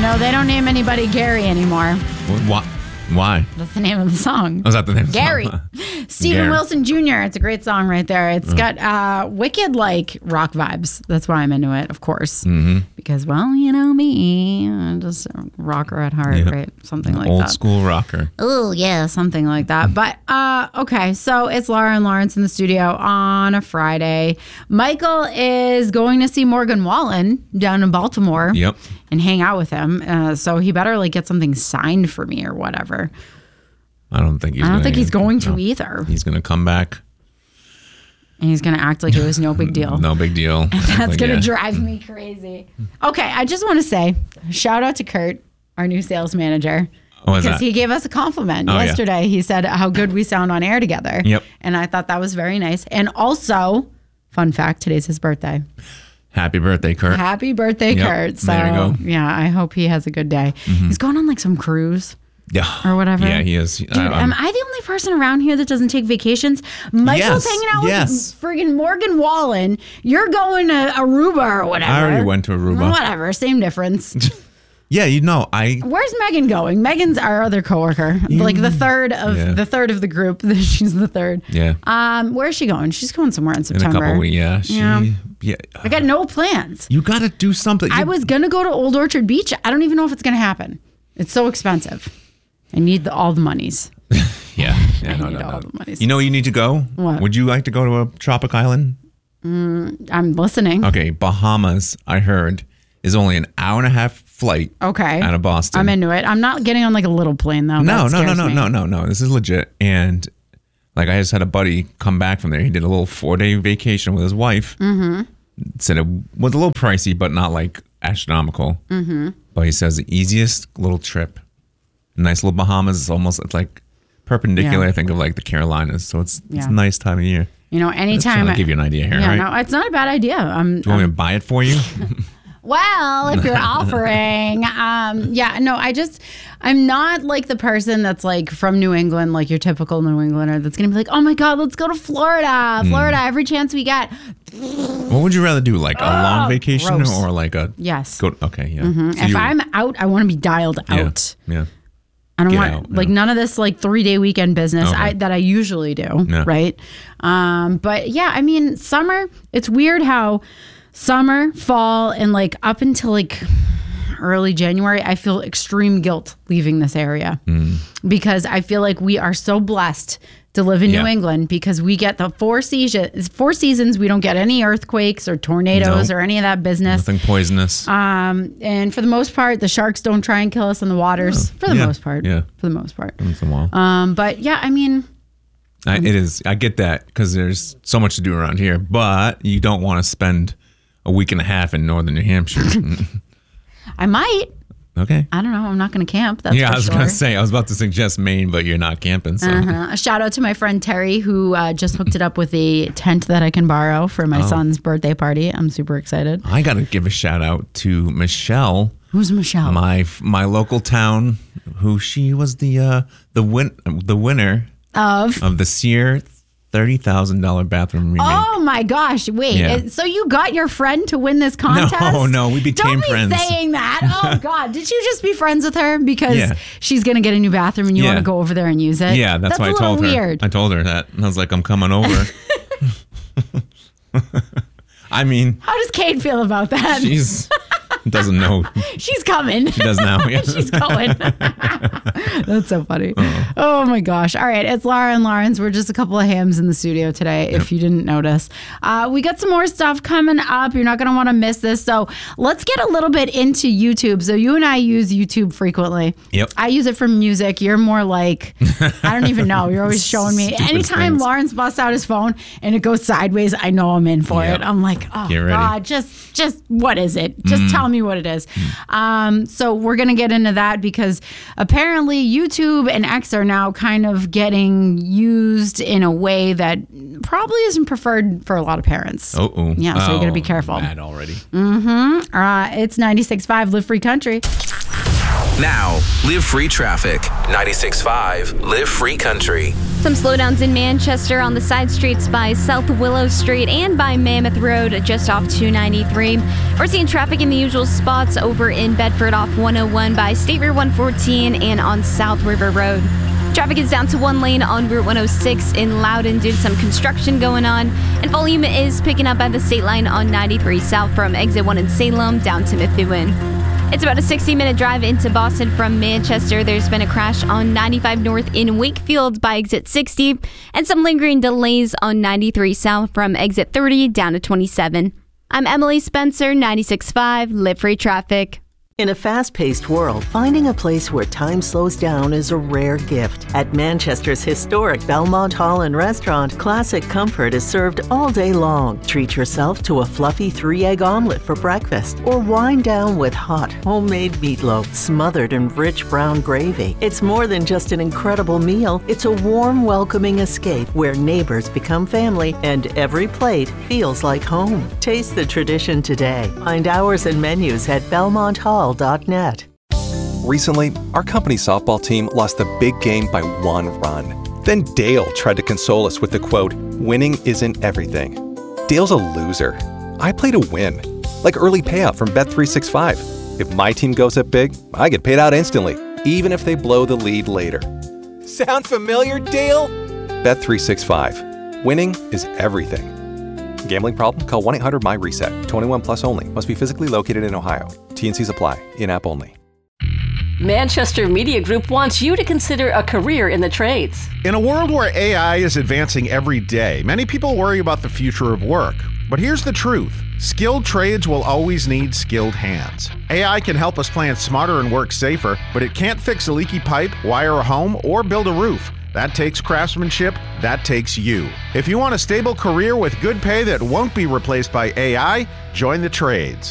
They don't name anybody Gary anymore. Why? That's the name of the song. Was that the name? Gary. Stephen Wilson Jr. It's a great song right there. It's got wicked like rock vibes. That's why I'm into it, of course. Mm-hmm. Because, well, you know me. I'm just a rocker at heart, right? Something like that. Old school rocker. Oh, yeah, something like that. But, okay, so it's Laura and Lawrence in the studio on a Friday. Michael is going to see Morgan Wallen down in Baltimore. Yep. And hang out with him. So he better like get something signed for me or whatever. I don't think he's going to either. He's going to come back. And he's going to act like it was no big deal. No big deal. And that's going to drive me crazy. Okay, I just want to say, shout out to Kurt, our new sales manager. Because he gave us a compliment yesterday. Yeah. He said how good we sound on air together. Yep. And I thought that was very nice. And also, fun fact, today's his birthday. Happy birthday, Kurt. Happy birthday, Kurt. So, there you go. Yeah, I hope he has a good day. Mm-hmm. He's going on like some cruise. Yeah. Or whatever. Yeah, he is. Dude, am I the only person around here that doesn't take vacations? Michael's hanging out with friggin' Morgan Wallen. You're going to Aruba or whatever. I already went to Aruba. Whatever, same difference. Yeah, Where's Megan going? Megan's our other coworker, like the third of the group. She's the third. Yeah. Where's she going? She's going somewhere in September. In a couple weeks. Yeah. I got no plans. You got to do something. I was gonna go to Old Orchard Beach. I don't even know if it's gonna happen. It's so expensive. I need all the monies. Yeah. All the monies. You know you need to go? What? Would you like to go to a tropic island? I'm listening. Okay, Bahamas, I heard, is only an hour and a half flight out of Boston. I'm into it. I'm not getting on like a little plane though. No. This is legit. And like I just had a buddy come back from there. He did a little 4-day vacation with his wife. Mm-hmm. Said it was a little pricey, but not like astronomical. Mm-hmm. But he says the easiest little trip. Nice little Bahamas. It's like perpendicular, I think, of like the Carolinas. So it's a nice time of year. Anytime. I'll give you an idea here, right? No, it's not a bad idea. Do you want me to buy it for you? Well, if you're offering, I'm not like the person that's like from New England, like your typical New Englander that's going to be like, oh my God, let's go to Florida, every chance we get. What would you rather do? Like a long vacation or like a... Yes. Okay, yeah. Mm-hmm. So if I'm out, I want to be dialed out. Yeah. I don't want none of this like 3-day weekend business that I usually do, right? But yeah, I mean, summer, it's weird how summer, fall, and like up until like early January, I feel extreme guilt leaving this area because I feel like we are so blessed to live in New England because we get the 4 seasons. We don't get any earthquakes or tornadoes or any of that business. Nothing poisonous. And for the most part, the sharks don't try and kill us in the waters. For the most part. Yeah. For the most part. Once in a while. But yeah, I mean... it is. I get that because there's so much to do around here, but you don't want to spend a week and a half in northern New Hampshire. I might. Okay. I don't know. I'm not going to camp. That's I was going to say, I was about to suggest Maine, but you're not camping. So. A shout out to my friend Terry, who just hooked it up with a tent that I can borrow for my son's birthday party. I'm super excited. I got to give a shout out to Michelle. Who's Michelle? My local town, who she was the winner of the Sear $30,000 bathroom remake. Oh my gosh! Wait, so you got your friend to win this contest? No, we became friends. Don't be saying that. Oh God, did you just be friends with her because she's gonna get a new bathroom and you want to go over there and use it? Yeah, that's why I told her. Weird. I told her that. And I was like, I'm coming over. I mean, how does Kate feel about that? She's doesn't know. She's coming. She does now. Yeah. She's going. That's so funny. Oh my gosh. All right. It's Laura and Lawrence. We're just a couple of hams in the studio today, if you didn't notice. We got some more stuff coming up. You're not going to want to miss this. So let's get a little bit into YouTube. So you and I use YouTube frequently. Yep. I use it for music. You're more like, I don't even know. You're always showing me. Anytime Lawrence busts out his phone and it goes sideways, I know I'm in for it. I'm like, oh God, just what is it? Just tell me what it is. So we're going to get into that because apparently YouTube and X are now kind of getting used in a way that probably isn't preferred for a lot of parents. Oh. Yeah, so you got to be careful. Bad already. It's 96.5 Live Free Country. Now, Live Free Traffic. 96.5 Live Free Country. Some slowdowns in Manchester on the side streets by South Willow Street and by Mammoth Road just off 293. We're seeing traffic in the usual spots over in Bedford off 101 by State Route 114 and on South River Road. Traffic is down to one lane on Route 106 in Loudon due to some construction going on, and volume is picking up at the state line on 93 south from exit 1 in Salem down to Methuen. It's about a 60-minute drive into Boston from Manchester. There's been a crash on 95 north in Wakefield by exit 60, and some lingering delays on 93 south from exit 30 down to 27. I'm Emily Spencer, 96.5 Live Free Traffic. In a fast-paced world, finding a place where time slows down is a rare gift. At Manchester's historic Belmont Hall and Restaurant, classic comfort is served all day long. Treat yourself to a fluffy 3-egg omelet for breakfast, or wind down with hot, homemade meatloaf smothered in rich brown gravy. It's more than just an incredible meal. It's a warm, welcoming escape where neighbors become family and every plate feels like home. Taste the tradition today. Find hours and menus at BelmontHall.net. Recently, our company softball team lost the big game by 1 run. Then Dale tried to console us with the quote, "Winning isn't everything." Dale's a loser. I play to win, like early payout from Bet365. If my team goes up big, I get paid out instantly, even if they blow the lead later. Sound familiar, Dale? Bet365. Winning is everything. Gambling problem? Call 1-800-MY-RESET. 21 plus only. Must be physically located in Ohio. T&Cs apply. In-app only. Manchester Media Group wants you to consider a career in the trades. In a world where AI is advancing every day, many people worry about the future of work. But here's the truth. Skilled trades will always need skilled hands. AI can help us plan smarter and work safer, but it can't fix a leaky pipe, wire a home, or build a roof. That takes craftsmanship. That takes you. If you want a stable career with good pay that won't be replaced by AI, join the trades.